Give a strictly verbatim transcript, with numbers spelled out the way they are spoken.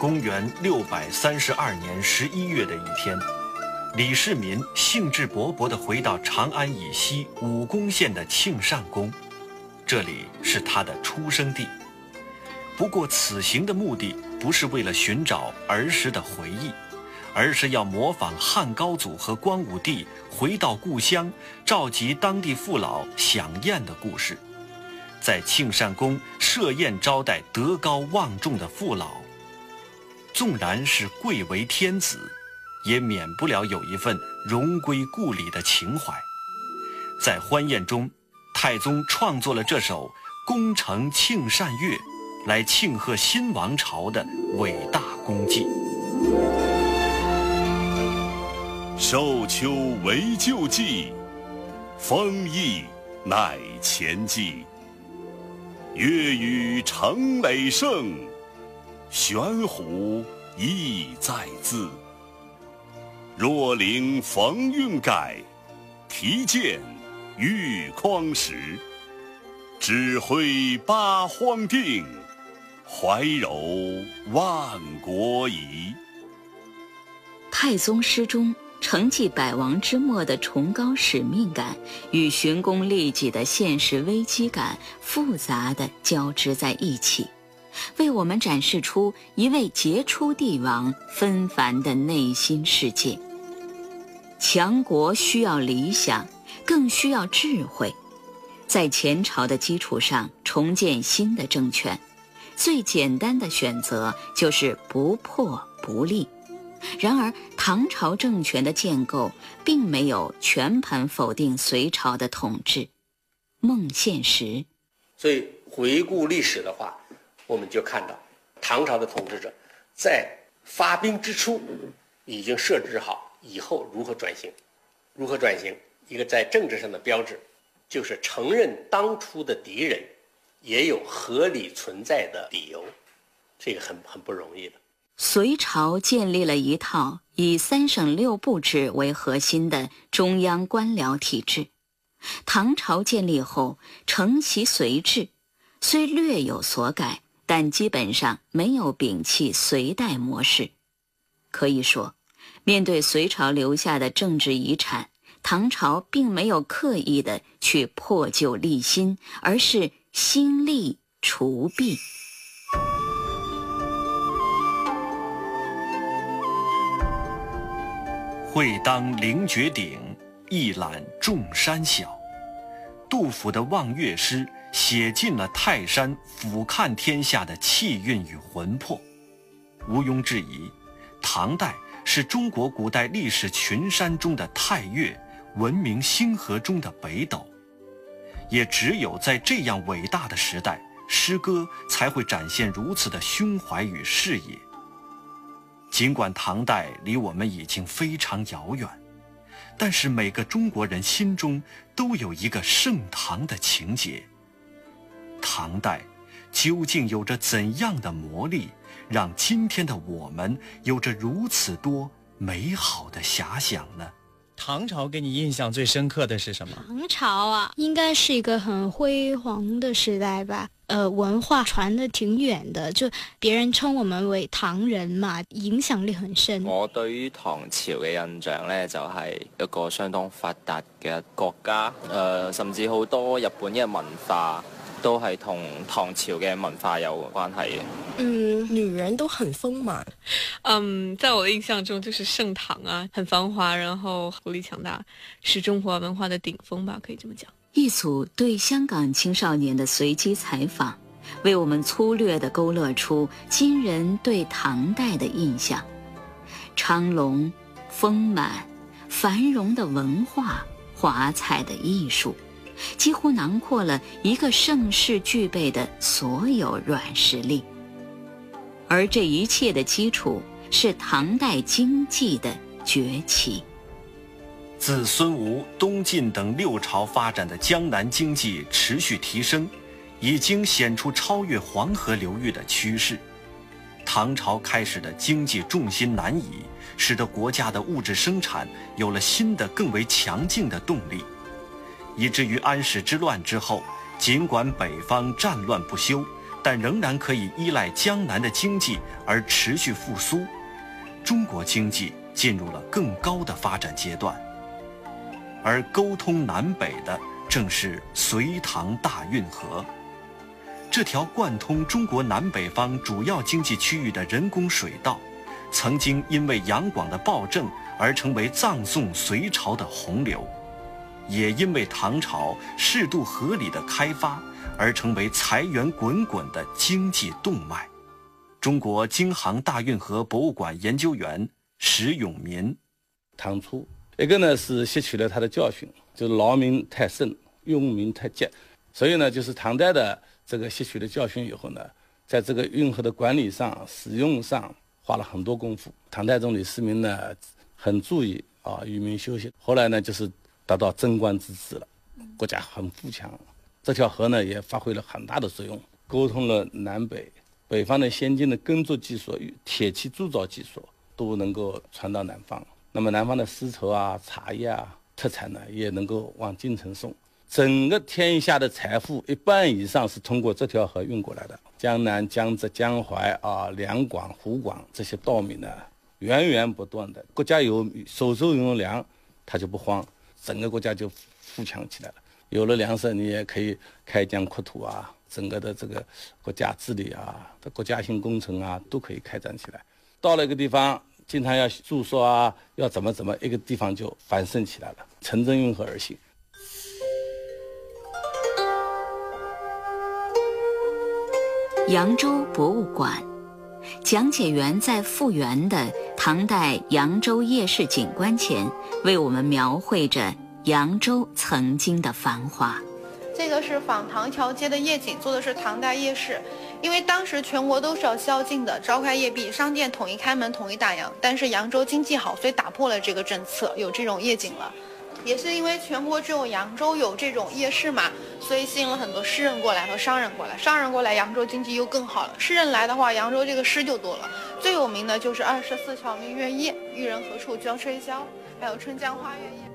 公元六百三十二年十一月的一天，李世民兴致勃勃地回到长安以西武功县的庆善宫，这里是他的出生地。不过此行的目的不是为了寻找儿时的回忆，而是要模仿汉高祖和光武帝回到故乡，召集当地父老享宴的故事，在庆善宫设宴招待德高望重的父老。纵然是贵为天子，也免不了有一份荣归故里的情怀。在欢宴中，太宗创作了这首《宫城庆善乐》，来庆贺新王朝的伟大功绩。 受秋为旧季，丰邑乃前季。乐与成累盛，玄壶意在兹。若灵逢韵改，题剑玉匡时。指挥八荒定，怀柔万国仪。 太宗诗中承继百王之末的崇高使命感与寻功利己的现实危机感复杂地交织在一起，为我们展示出一位杰出帝王纷繁的内心世界。强国需要理想，更需要智慧。在前朝的基础上重建新的政权，最简单的选择就是不破不立。然而唐朝政权的建构并没有全盘否定隋朝的统治。孟宪实。 所以回顾历史的话，我们就看到唐朝的统治者在发兵之初已经设置好以后如何转型。如何转型，一个在政治上的标志就是承认当初的敌人也有合理存在的理由，这个很很不容易的。 隋朝建立了一套以三省六部制为核心的中央官僚体制。唐朝建立后承袭隋制，虽略有所改，但基本上没有摒弃隋代模式。可以说，面对隋朝留下的政治遗产，唐朝并没有刻意的去破旧立新，而是兴利除弊。 会当凌绝顶，一览众山小。杜甫的望岳诗写尽了泰山俯瞰天下的气韵与魂魄。毋庸置疑，唐代是中国古代历史群山中的太岳，文明星河中的北斗。也只有在这样伟大的时代，诗歌才会展现如此的胸怀与视野。尽管唐代离我们已经非常遥远，但是每个中国人心中都有一个盛唐的情节。唐代究竟有着怎样的魔力，让今天的我们有着如此多美好的遐想呢？ 唐朝给你印象最深刻的是什么？ 唐朝啊，应该是一个很辉煌的时代吧。呃，文化傳得挺遠的，就別人稱我們為唐人嘛，影響力很深。 我對於唐朝嘅印象呢，就係一個相當發達嘅國家，呃，甚至好多日本嘅文化都係同唐朝嘅文化有關係嘅。 嗯，女人都很豐滿。 嗯，在我的印象中就是盛唐啊，很繁華，然後活力強大，是中華文化的頂峰吧，可以這麼講。 一組對香港青少年的隨機採訪，為我們粗略地勾勒出今人對唐代的印象。昌隆、豐滿、繁榮的文化，華彩的藝術，幾乎囊括了一個盛世具備的所有軟實力。而這一切的基礎是唐代經濟的崛起。 自孫吳、東晉等六朝發展的江南經濟持續提升，已經顯出超越黃河流域的趨勢。唐朝開始的經濟重心南移，使得國家的物質生產有了新的更為強勁的動力，以至於安史之亂之後，儘管北方戰亂不休， 但仍然可以依赖江南的经济而持续复苏，中国经济进入了更高的发展阶段。而沟通南北的正是隋唐大运河，这条贯通中国南北方主要经济区域的人工水道，曾经因为杨广的暴政而成为葬送隋朝的洪流，也因为唐朝适度合理的开发而成为财源滚滚的经济动脉。中国京杭大运河博物馆研究员石永民： 唐初，一个呢是吸取了他的教训，就是劳民太盛，用民太急，所以呢，就是唐代的这个吸取了教训以后呢，在这个运河的管理上、使用上花了很多功夫。唐太宗李世民呢，很注意啊渔民休息，后来呢就是达到贞观之治了，国家很富强。这条河呢也发挥了很大的作用，沟通了南北，北方的先进的耕作技术与铁器铸造技术都能够传到南方。那么南方的丝绸啊、茶叶啊特产呢，也能够往京城送。整个天下的财富一半以上是通过这条河运过来的。江南、江浙、江淮啊、两广、湖广这些稻米呢，源源不断的，国家有手头有粮，它就不慌，整个国家就富强起来了。有了粮食，你也可以开疆扩土啊，整个的这个国家治理啊、国家性工程啊，都可以开展起来。到了一个地方，经常要住宿啊，要怎么怎么，一个地方就繁盛起来了，城镇运河而行。 扬州博物馆，讲解员在复原的唐代扬州夜市景观前，为我们描绘着扬州曾经的繁华。 这个是仿唐桥街的夜景，做的是唐代夜市。因为当时全国都是要宵禁的，召开夜闭，商店统一开门，统一打烊。但是扬州经济好，所以打破了这个政策，有这种夜景了。也是因为全国只有扬州有这种夜市嘛，所以吸引了很多诗人过来和商人过来。商人过来，扬州经济又更好了。诗人来的话，扬州这个诗就多了。最有名的就是二十四桥明月夜，玉人何处教吹箫，还有春江花月夜。